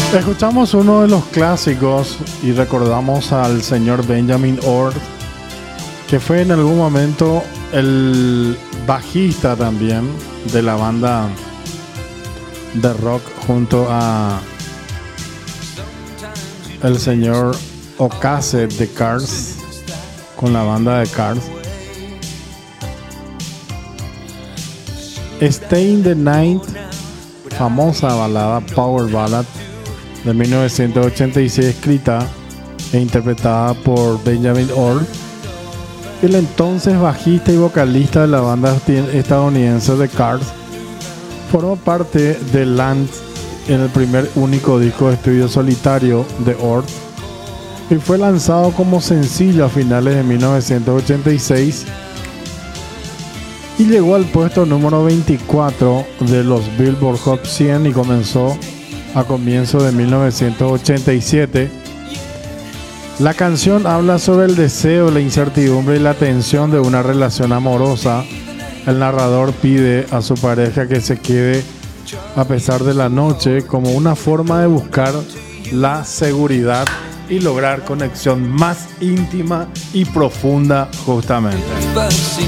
Escuchamos uno de los clásicos y recordamos al señor Benjamin Orr, que fue en algún momento el bajista también de la banda de rock junto a el señor Ocasek de Cars, con la banda de Cars. Stay in the Night, famosa balada, power ballad de 1986, escrita e interpretada por Benjamin Orr, el entonces bajista y vocalista de la banda estadounidense The Cars. Formó parte de Land en el primer único disco de estudio solitario de Orr y fue lanzado como sencillo a finales de 1986 y llegó al puesto número 24 de los Billboard Hot 100 y comenzó a comienzos de 1987. La canción habla sobre el deseo, la incertidumbre y la tensión de una relación amorosa. El narrador pide a su pareja que se quede a pesar de la noche como una forma de buscar la seguridad y lograr conexión más íntima y profunda justamente.